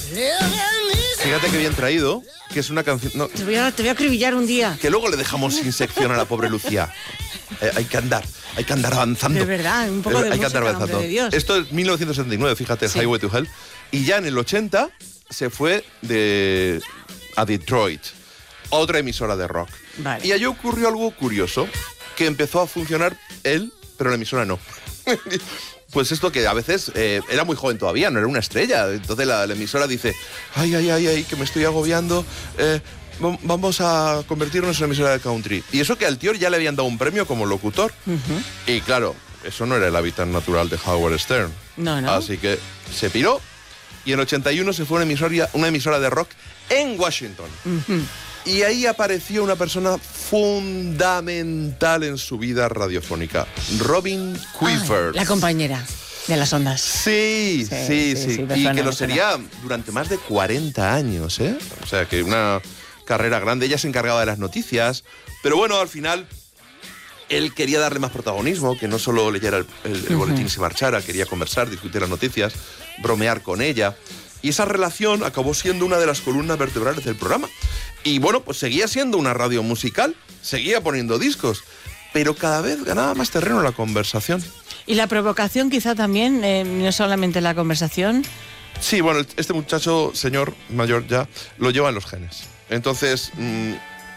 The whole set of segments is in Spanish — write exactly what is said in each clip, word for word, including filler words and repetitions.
Fíjate que bien traído, que es una canción... No, te, voy a, te voy a acribillar un día. Que luego le dejamos sin sección a la pobre Lucía. Eh, hay que andar, hay que andar avanzando. De verdad, un poco de eh, hay música, que andar avanzando. Hombre de Dios. Esto es mil novecientos setenta y nueve, fíjate, sí. Highway to Hell. Y ya en el ochenta se fue de, a Detroit, otra emisora de rock. Vale. Y allí ocurrió algo curioso, que empezó a funcionar él, pero la emisora no. Pues esto que a veces eh, era muy joven todavía, no era una estrella. Entonces la, la emisora dice, ay, ay, ay, ay, que me estoy agobiando, eh, vamos a convertirnos en una emisora de country. Y eso que al tío ya le habían dado un premio como locutor. Uh-huh. Y claro, eso no era el hábitat natural de Howard Stern. No, no. Así que se piró y en ochenta y uno se fue a una emisora, una emisora de rock en Washington. Uh-huh. Y ahí apareció una persona fundamental en su vida radiofónica, Robin Quifford. Ah, la compañera de las ondas. Sí, sí, sí. sí, sí. Y que lo sería durante más de cuarenta años, ¿eh? O sea, que una carrera grande. Ella se encargaba de las noticias. Pero bueno, al final, él quería darle más protagonismo, que no solo leyera el, el, el uh-huh. boletín y se marchara, quería conversar, discutir las noticias, bromear con ella. Y esa relación acabó siendo una de las columnas vertebrales del programa. Y bueno, pues seguía siendo una radio musical, seguía poniendo discos, pero cada vez ganaba más terreno la conversación. ¿Y la provocación quizá también, eh, no solamente la conversación? Sí, bueno, este muchacho, señor mayor ya, lo lleva en los genes. Entonces, mmm,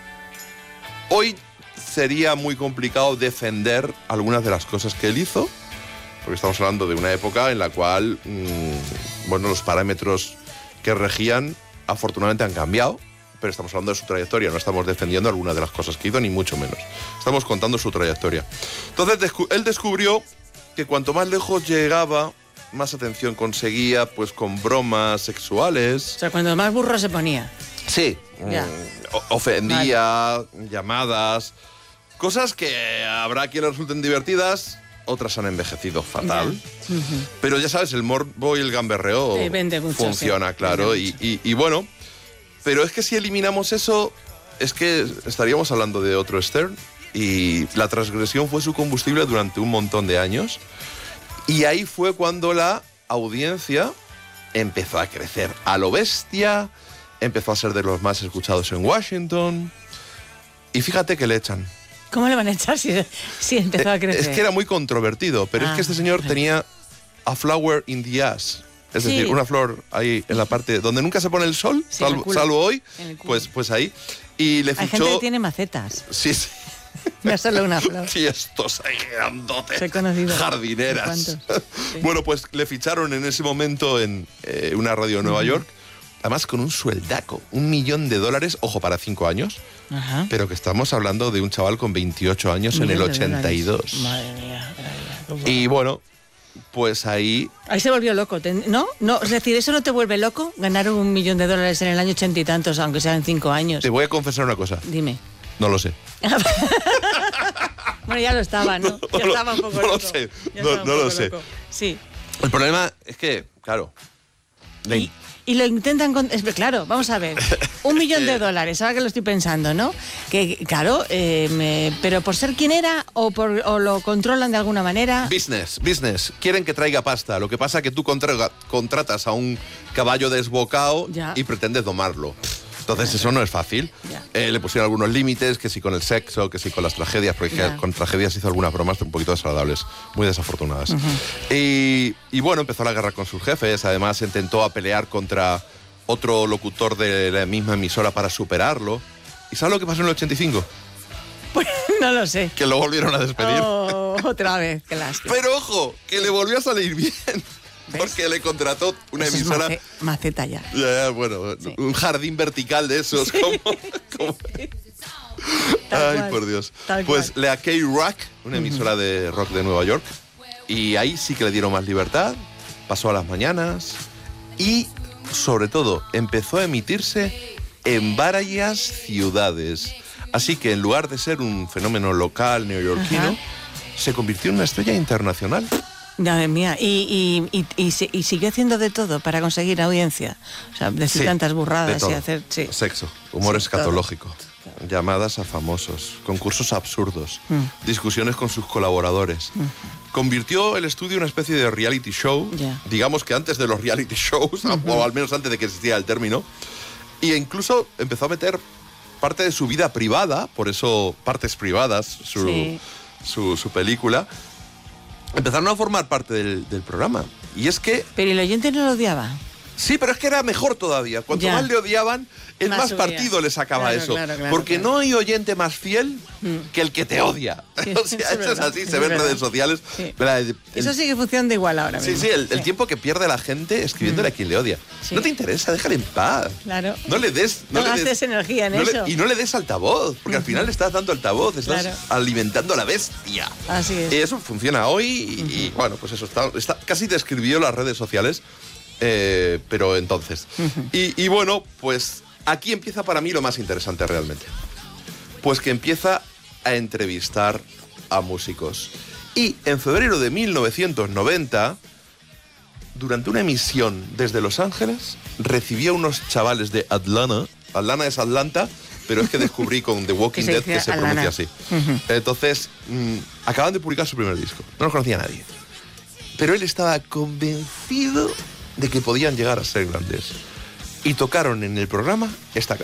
hoy sería muy complicado defender algunas de las cosas que él hizo, porque estamos hablando de una época en la cual, mmm, bueno, los parámetros que regían afortunadamente han cambiado, pero estamos hablando de su trayectoria, no estamos defendiendo algunas de las cosas que hizo, ni mucho menos. Estamos contando su trayectoria. Entonces, descu- él descubrió que cuanto más lejos llegaba, más atención conseguía, pues con bromas sexuales. O sea, cuando más burro se ponía. Sí, yeah. mm, ofendía, vale. llamadas, cosas que habrá quien les resulten divertidas, otras han envejecido fatal. Yeah. Uh-huh. Pero ya sabes, el morbo y el gamberreo sí, vende mucho, funciona, sí. claro. Vende y, mucho. y, y bueno, pero es que si eliminamos eso, es que estaríamos hablando de otro Stern. Y la transgresión fue su combustible durante un montón de años. Y ahí fue cuando la audiencia empezó a crecer a lo bestia, empezó a ser de los más escuchados en Washington. Y fíjate que le echan. ¿Cómo le van a echar si, si empezó a crecer? Es que era muy controvertido, pero ah, es que este señor tenía a flower in the ass. Es sí. decir, una flor ahí en la parte donde nunca se pone el sol, sí, salvo, el salvo hoy, pues, pues ahí. Y le Hay fichó... gente que tiene macetas. Sí, sí. No solo una flor. Sí, estos ahí grandotes. He conocido. Jardineras. Sí. Bueno, pues le ficharon en ese momento en eh, una radio de Nueva uh-huh. York, además con un sueldaco, un millón de dólares, ojo, para cinco años, uh-huh. pero que estamos hablando de un chaval con veintiocho años en el ochenta y dos. Madre mía, madre mía. Y bueno, pues ahí... Ahí se volvió loco, ¿no? No, es decir, ¿eso no te vuelve loco? Ganar un millón de dólares en el año ochenta y tantos, aunque sean cinco años. Te voy a confesar una cosa. Dime. No lo sé. Bueno, ya lo estaba, ¿no? no ya estaba un poco no loco. Lo sé. Ya No, no lo sé. Loco. Sí. El problema es que, claro... Y, y lo intentan... Con, es, claro, vamos a ver. Un millón de dólares, ahora que lo estoy pensando, ¿no? Que, claro, eh, me, pero por ser quien era o, por, o lo controlan de alguna manera... Business, business. Quieren que traiga pasta. Lo que pasa es que tú contra, contratas a un caballo desbocado ya. y pretendes domarlo. Entonces ya, eso no es fácil. Eh, le pusieron algunos límites, que sí con el sexo, que sí con las tragedias, porque ya. con tragedias hizo algunas bromas un poquito desagradables, muy desafortunadas. Uh-huh. Y, y bueno, empezó la guerra con sus jefes, además intentó a pelear contra otro locutor de la misma emisora para superarlo. ¿Y sabes lo que pasó en el ochenta y cinco? Pues no lo sé. Que lo volvieron a despedir. Oh, otra vez, qué lástima. Pero ojo, que le volvió a salir bien. ¿Ves? Porque le contrató una eso emisora... Es mace, maceta ya. Ya, ya bueno, sí. un jardín vertical de esos. Sí. Como, como... Ay, cual, por Dios. Pues cual. le a K-Rock, una emisora uh-huh. de rock de Nueva York, y ahí sí que le dieron más libertad, pasó a las mañanas, y sobre todo empezó a emitirse en varias ciudades. Así que en lugar de ser un fenómeno local neoyorquino, uh-huh. se convirtió en una estrella internacional. Madre mía, y, y, y, y, y siguió haciendo de todo para conseguir audiencia. O sea, decir sí, tantas burradas y hacer... Sí. Sexo, humor sí, escatológico, todo. Llamadas a famosos, concursos absurdos, mm. discusiones con sus colaboradores. Mm. convirtió el estudio en una especie de reality show, Yeah. digamos que antes de los reality shows, uh-huh. o al menos antes de que existiera el término, e incluso empezó a meter parte de su vida privada, por eso Partes Privadas, su, sí. su, su película, empezaron a formar parte del, del programa. Y es que... Pero el oyente no lo odiaba. Sí, pero es que era mejor todavía. Cuanto Ya. más le odiaban, el Más más, subía. partido le sacaba Claro, eso. claro, claro, Porque claro. no hay oyente más fiel Mm. que el que te odia. Sí, o sea, es eso verdad, es así, es se ve en verdad. redes sociales. Sí. La- el- Eso sigue funcionando igual ahora Sí, mismo. sí, el, el tiempo que pierde la gente escribiéndole Mm. a quien le odia. Sí. No te interesa, déjale en paz. Claro. No le des... No le des- gastes energía en no le- eso. y no le des altavoz, porque al final le estás dando altavoz, estás Claro. alimentando a la bestia. Así es. Y eso funciona hoy y, y, bueno, pues eso, está, está- casi describió las redes sociales, eh, pero entonces. y, y bueno, pues aquí empieza para mí lo más interesante realmente. Pues que empieza a entrevistar a músicos. Y en febrero de mil novecientos noventa, durante una emisión desde Los Ángeles, recibió unos chavales de Atlanta. Atlanta es Atlanta, pero es que descubrí con The Walking Que se Dead dice que se Atlanta. pronuncia así. Entonces, mmm, acaban de publicar su primer disco. No los conocía a nadie. Pero él estaba convencido de que podían llegar a ser grandes. Y tocaron en el programa esta canción.